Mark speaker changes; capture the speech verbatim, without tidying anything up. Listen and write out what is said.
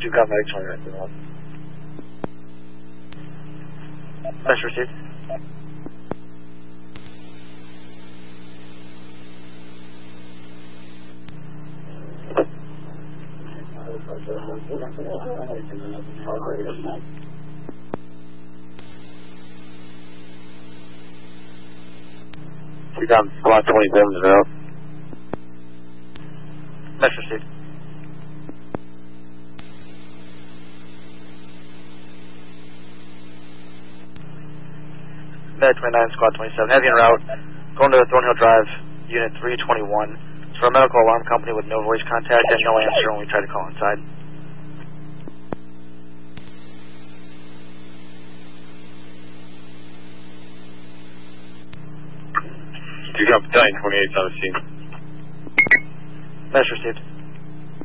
Speaker 1: two got medic twenty-nine one. Message received. Two down, squad twenty-seven is out. Message received. Med twenty-nine, squad twenty-seven, heavy en route, going to Thornhill Drive, unit three twenty-one. It's for a medical alarm company with no voice contact and no answer when we try to call inside.
Speaker 2: You got battalion twenty-eight on the scene.
Speaker 1: Message received.